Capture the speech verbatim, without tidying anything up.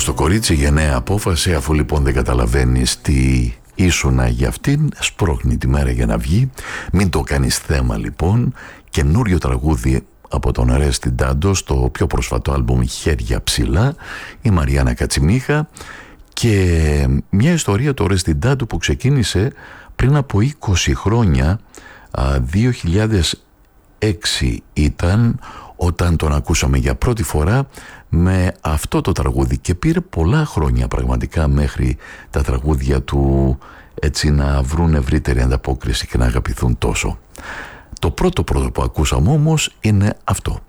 στο κορίτσι για νέα απόφαση, αφού λοιπόν δεν καταλαβαίνεις τι ήσουνα για αυτήν, σπρώχνει τη μέρα για να βγει. Μην το κάνεις θέμα λοιπόν. Καινούριο τραγούδι από τον Αρέστη Ντάντο στο πιο πρόσφατο άλμπουμ «Χέρια ψηλά», η Μαριάννα Κατσιμίχα, και μια ιστορία του Αρέστη Ντάντο που ξεκίνησε πριν από είκοσι χρόνια. δύο χιλιάδες έξι ήταν όταν τον ακούσαμε για πρώτη φορά με αυτό το τραγούδι, και πήρε πολλά χρόνια πραγματικά μέχρι τα τραγούδια του έτσι να βρουν ευρύτερη ανταπόκριση και να αγαπηθούν τόσο. Το πρώτο πρώτο που ακούσαμε όμως είναι αυτό.